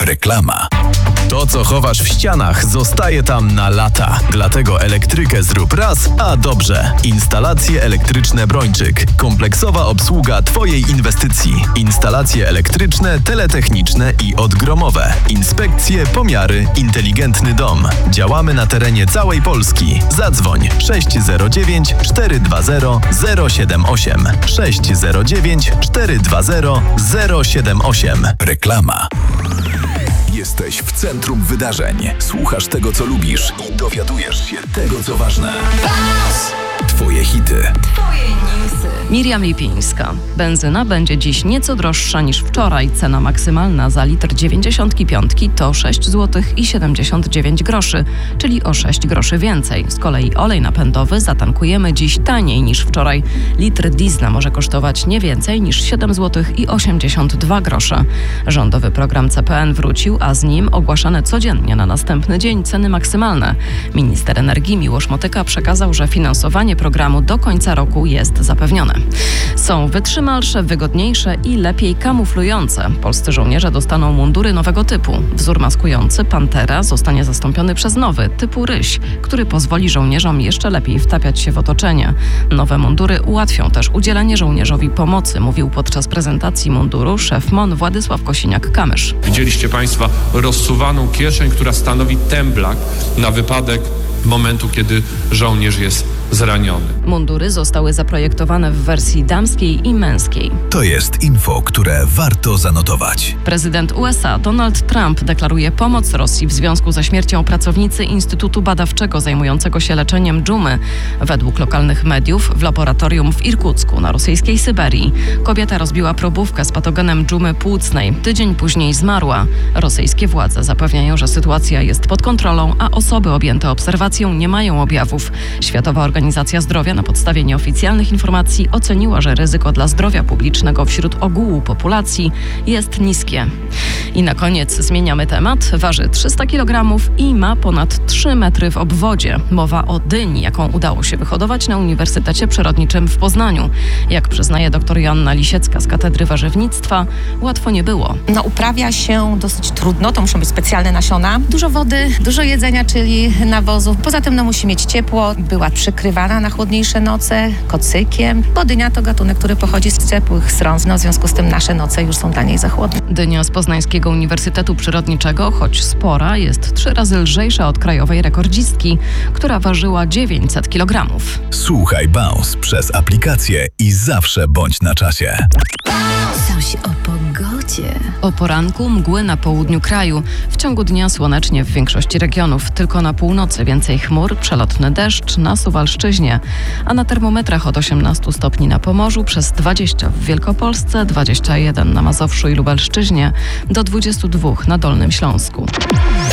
Reklama. To, co chowasz w ścianach, zostaje tam na lata. Dlatego elektrykę zrób raz, a dobrze. Instalacje elektryczne Brończyk. Kompleksowa obsługa Twojej inwestycji. Instalacje elektryczne, teletechniczne i odgromowe. Inspekcje, pomiary, inteligentny dom. Działamy na terenie całej Polski. Zadzwoń 609 420 078 609 420 078. Reklama. Jesteś w centrum wydarzeń. Słuchasz tego, co lubisz i dowiadujesz się tego, co ważne. Twoje hity. Twoje newsy. Miriam Lipińska. Benzyna będzie dziś nieco droższa niż wczoraj. Cena maksymalna za litr 95 to 6 zł i 79 groszy, czyli o 6 groszy więcej. Z kolei olej napędowy zatankujemy dziś taniej niż wczoraj. Litr diesla może kosztować nie więcej niż 7 zł i 82 grosze. Rządowy program CPN wrócił, a z nim ogłaszane codziennie na następny dzień ceny maksymalne. Minister energii Miłosz Motyka przekazał, że finansowanie programu do końca roku jest zapewnione. Są wytrzymalsze, wygodniejsze i lepiej kamuflujące. Polscy żołnierze dostaną mundury nowego typu. Wzór maskujący Pantera zostanie zastąpiony przez nowy, typu Ryś, który pozwoli żołnierzom jeszcze lepiej wtapiać się w otoczenie. Nowe mundury ułatwią też udzielenie żołnierzowi pomocy, mówił podczas prezentacji munduru szef MON Władysław Kosiniak-Kamysz. Widzieliście Państwo rozsuwaną kieszeń, która stanowi temblak na wypadek momentu, kiedy żołnierz jest zraniony. Mundury zostały zaprojektowane w wersji damskiej i męskiej. To jest info, które warto zanotować. Prezydent USA Donald Trump deklaruje pomoc Rosji w związku ze śmiercią pracownicy Instytutu Badawczego zajmującego się leczeniem dżumy. Według lokalnych mediów w laboratorium w Irkucku na rosyjskiej Syberii kobieta rozbiła probówkę z patogenem dżumy płucnej. Tydzień później zmarła. Rosyjskie władze zapewniają, że sytuacja jest pod kontrolą, a osoby objęte obserwacją nie mają objawów. Światowa Organizacja Zdrowia na podstawie nieoficjalnych informacji oceniła, że ryzyko dla zdrowia publicznego wśród ogółu populacji jest niskie. I na koniec zmieniamy temat. Waży 300 kg i ma ponad 3 metry w obwodzie. Mowa o dyni, jaką udało się wyhodować na Uniwersytecie Przyrodniczym w Poznaniu. Jak przyznaje dr Joanna Lisiecka z Katedry Warzywnictwa, łatwo nie było. Uprawia się dosyć trudno, to muszą być specjalne nasiona. Dużo wody, dużo jedzenia, czyli nawozów. Poza tym musi mieć ciepło. Była przykrywana na chłodniejsze noce kocykiem, bo dynia to gatunek, który pochodzi z ciepłych stron. W związku z tym nasze noce już są dla niej za chłodne. Dynia z Poznańskiego Uniwersytetu Przyrodniczego, choć spora, jest 3 razy lżejsza od krajowej rekordzistki, która ważyła 900 kg. Słuchaj Bounce przez aplikację i zawsze bądź na czasie. Coś o pogodzie. O poranku mgły na południu kraju. W ciągu dnia słonecznie w większości regionów. Tylko na północy więcej chmur, przelotny deszcz na Suwalszczyźnie. A na termometrach od 18 stopni na Pomorzu, przez 20 w Wielkopolsce, 21 na Mazowszu i Lubelszczyźnie, do 22 na Dolnym Śląsku.